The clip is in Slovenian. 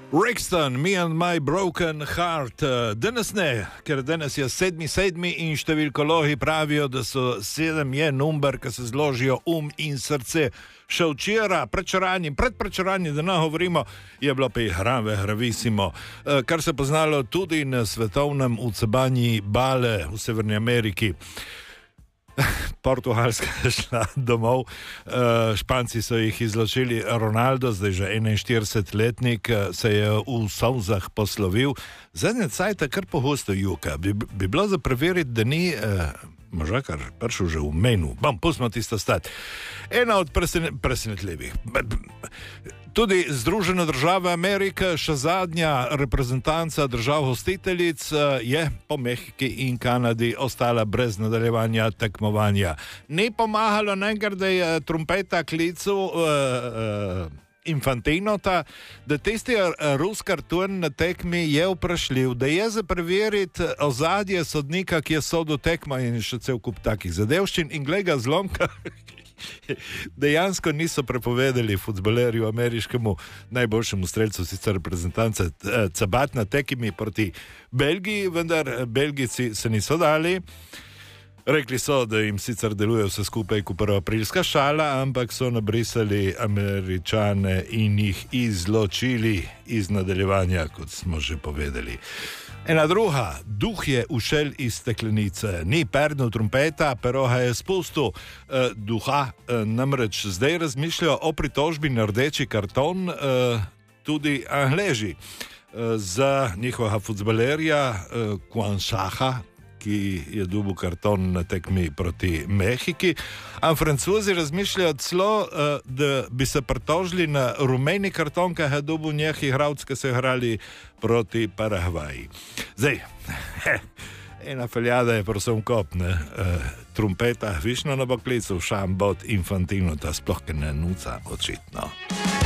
Rexton, Me and My Broken Heart. Danes ne, ker danes je 7.7. in številkologi pravijo, da so 7 je number, ki se zložijo in srce. Še včeraj, predprečeranjem, da ne govorimo, je bilo pa jih gravisimo. Kar se poznalo tudi na svetovnem ucebanji bale v Severni Ameriki. Portugalska je šla domov, Španci so jih izločili, Ronaldo, zdaj že 41-letnik, se je v solzah poslovil. Zadnje cajta kar pogosto joka. Bi bilo za preveriti, da ni moža kar prišel že v menu. Pustimo tisto stati. Ena od presenetljivih. Tudi Združene države Amerike, še zadnja reprezentanca držav hostiteljic, je po Mehiki in Kanadi ostala brez nadaljevanja tekmovanja. Ni pomagalo nekaj, da je trumpeta klical Infantinota, da tisti ruski karton na tekmi je vprašljiv, da je za preveriti ozadje sodnika, ki je sodil tekmo in še cel kup takih zadevščin, in glej ga zlomka. Dejansko niso prepovedali fudbalerju ameriškemu najboljšemu strelcu sicer reprezentance cabat na tekmi proti Belgiji, vendar Belgijci se niso dali. Rekli so, da jim sicer deluje vse skupaj kot prvoaprilska šala, ampak so nabrisali Američane in jih izločili iz nadaljevanja, kot smo že povedali. Ena druga, duh je ušel iz steklenice, ni perdnil trumpeta, pero ga je spustil. Duha namreč zdaj razmišljajo o pritožbi na rdeči karton, tudi Angleži, za njihovega fudbalerja Kwanšaha, ki je dobil karton na tekmi proti Mehiki, a Francozi razmišljajo celo, da bi se pritožili na rumeni karton, ki je dobil njih igralci, ki so igrali proti Paragvaji. Zdaj, ena feljada je prosim kopne, trumpeta, višno na boklicu, šambot, Infantino, ta sploh ne nuca, očitno.